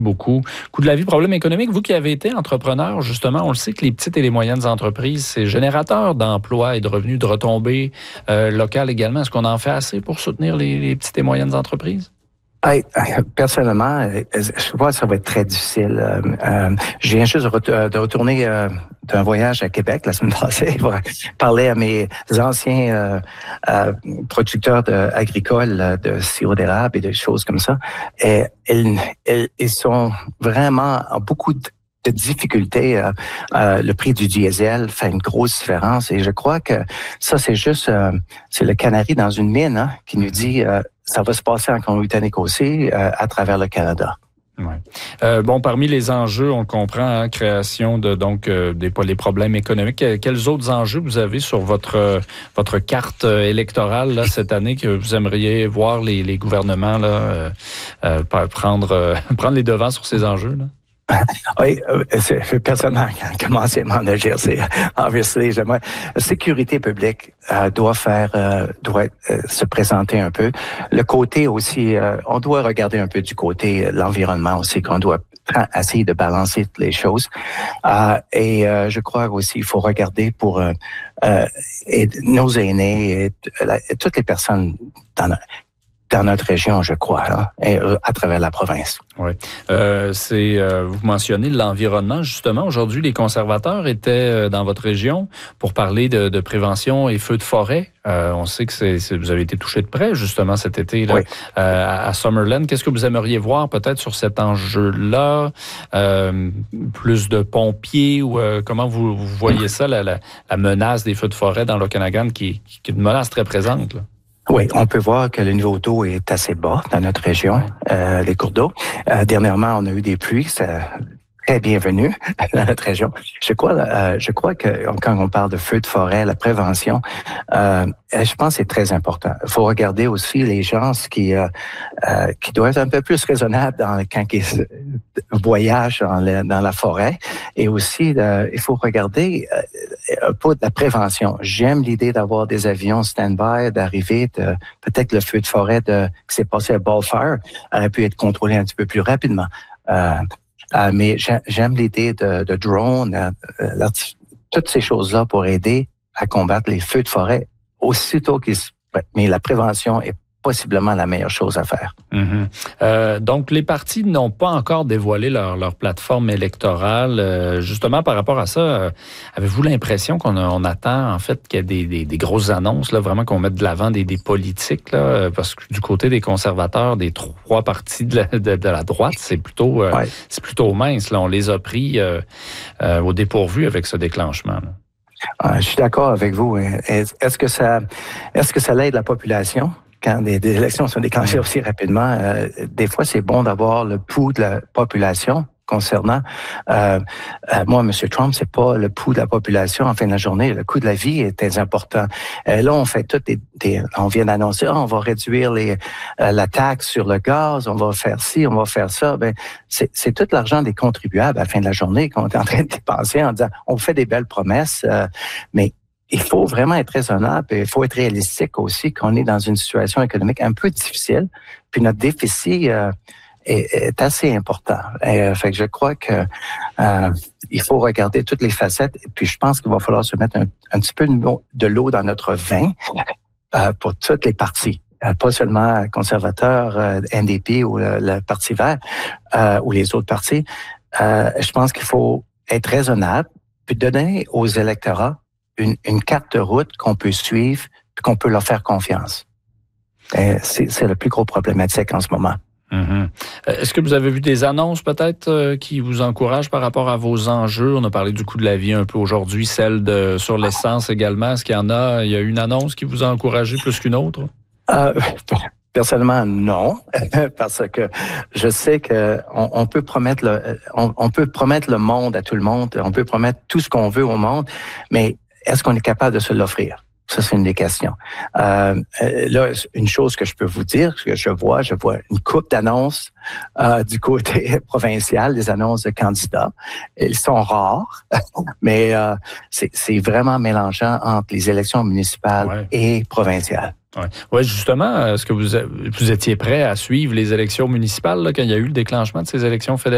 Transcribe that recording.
Beaucoup. Coût de la vie, problème économique. Vous qui avez été entrepreneur, justement, on le sait que les petites et les moyennes entreprises, c'est générateur d'emplois et de revenus, de retombées locales également. Est-ce qu'on en fait assez pour soutenir les petites et moyennes entreprises? Personnellement, je vois que ça va être très difficile. Je viens juste de retourner d'un voyage à Québec la semaine passée pour parler à mes anciens producteurs agricoles de sirop d'érable et des choses comme ça. Et ils sont vraiment en beaucoup de difficultés. Le prix du diesel fait une grosse différence et je crois que ça, c'est juste c'est le canari dans une mine qui nous dit ça va se passer en Colombie-Britannique aussi à travers le Canada. Ouais. Bon, parmi les enjeux, on comprend, création de les problèmes économiques. Quels autres enjeux vous avez sur votre carte électorale là, cette année que vous aimeriez voir les gouvernements là, prendre les devants sur ces enjeux là? Oui, personnellement, comme ancien manager, c'est obviously, la sécurité publique doit se présenter un peu. Le côté aussi, on doit regarder un peu du côté l'environnement aussi, qu'on doit essayer de balancer toutes les choses. Et je crois aussi il faut regarder pour nos aînés et toutes les personnes dans notre région, je crois, là, et à travers la province. Oui. Vous mentionnez l'environnement, justement. Aujourd'hui, les conservateurs étaient dans votre région pour parler de prévention et feux de forêt. On sait que vous avez été touché de près, justement, cet été là, oui. À Summerland. Qu'est-ce que vous aimeriez voir peut-être sur cet enjeu-là? Plus de pompiers ou comment vous voyez ça, la menace des feux de forêt dans l'Okanagan qui est une menace très présente, là? Oui, on peut voir que le niveau d'eau est assez bas dans notre région, les cours d'eau. Dernièrement, on a eu des pluies, c'est très bienvenu dans notre région. Je crois que quand on parle de feux de forêt, la prévention, je pense que c'est très important. Il faut regarder aussi les gens qui doivent être un peu plus raisonnables quand ils voyagent dans la forêt. Et aussi, il faut regarder un peu de la prévention. J'aime l'idée d'avoir des avions stand-by, d'arriver, peut-être le feu de forêt qui s'est passé à Balfire aurait pu être contrôlé un petit peu plus rapidement. Mais j'aime l'idée de drones, toutes ces choses-là pour aider à combattre les feux de forêt aussitôt mais la prévention est possiblement la meilleure chose à faire. Mm-hmm. Donc, les partis n'ont pas encore dévoilé leur plateforme électorale. Justement, par rapport à ça, avez-vous l'impression qu'on attend, en fait, qu'il y ait des grosses annonces, là, vraiment qu'on mette de l'avant des politiques, là, parce que du côté des conservateurs, des trois partis de la droite, c'est plutôt mince. Là. On les a pris au dépourvu avec ce déclenchement. Là. Je suis d'accord avec vous. Est-ce que ça l'aide la population? Quand des élections sont déclenchées aussi rapidement, des fois, c'est bon d'avoir le pouls de la population concernant. Moi, M. Trump, c'est pas le pouls de la population en fin de la journée. Le coût de la vie est très important. Là, on fait on vient d'annoncer, on va réduire la taxe sur le gaz, on va faire ci, on va faire ça. Ben, c'est tout l'argent des contribuables à la fin de la journée qu'on est en train de dépenser en disant, on fait des belles promesses, mais il faut vraiment être raisonnable et il faut être réalistique aussi qu'on est dans une situation économique un peu difficile. Puis notre déficit est assez important. Fait que je crois que il faut regarder toutes les facettes. Et puis je pense qu'il va falloir se mettre un petit peu de l'eau dans notre vin pour toutes les partis. Pas seulement conservateurs, NDP ou le Parti vert ou les autres partis. Je pense qu'il faut être raisonnable puis donner aux électorats une carte de route qu'on peut suivre, qu'on peut leur faire confiance. C'est le plus gros problématique en ce moment. Mm-hmm. Est-ce que vous avez vu des annonces peut-être qui vous encouragent par rapport à vos enjeux? On a parlé du coût de la vie un peu aujourd'hui, celle sur l'essence également. Est-ce qu'il y en a? Il y a une annonce qui vous a encouragé plus qu'une autre? Personnellement, non, parce que je sais que on peut promettre le monde à tout le monde, on peut promettre tout ce qu'on veut au monde, mais est-ce qu'on est capable de se l'offrir? Ça, c'est une des questions. Là, une chose que je peux vous dire, que je vois une couple d'annonces du côté provincial, des annonces de candidats. Ils sont rares, mais c'est vraiment mélangeant entre les élections municipales et provinciales. Oui, justement, est-ce que vous étiez prêt à suivre les élections municipales là, quand il y a eu le déclenchement de ces élections fédérales?